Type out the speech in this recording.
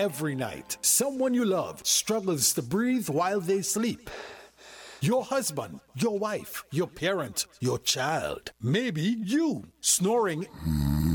Every night, someone you love struggles to breathe while they sleep. Your husband, your wife, your parent, your child, maybe you, snoring